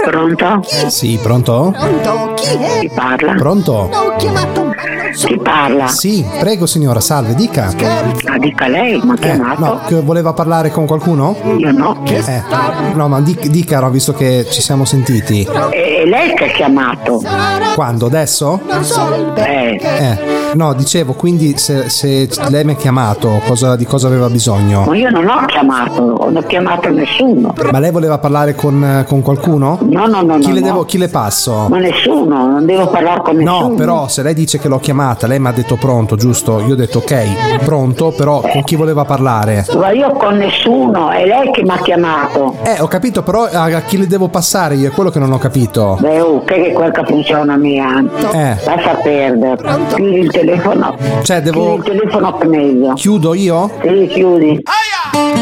Pronto? Sì, pronto? Pronto? Chi è? Chi parla? Pronto? Ho chiamato. Chi parla? Sì, prego signora, salve, dica. Ah, dica lei, mi ha chiamato? No, che voleva parlare con qualcuno? Io no. No, ma dica, no, visto che ci siamo sentiti. È lei che ha chiamato? Quando? Adesso? Non so il perché. No, dicevo, quindi se lei mi ha chiamato, di cosa aveva bisogno? Ma io non ho chiamato, non ho chiamato nessuno. Ma lei voleva parlare con qualcuno? No. Chi le passo? Ma nessuno, non devo parlare con nessuno. No, però se lei dice che l'ho chiamata, lei mi ha detto pronto, giusto? Io ho detto ok, pronto, però con chi voleva parlare? Ma io con nessuno, è lei che mi ha chiamato. Ho capito, però a chi le devo passare io? È quello che non ho capito. Beh, che è quel capuccione mia. Lascia perdere. Chiudi il telefono. Cioè, Chiudi il telefono che è meglio. Chiudo io? Sì, chiudi.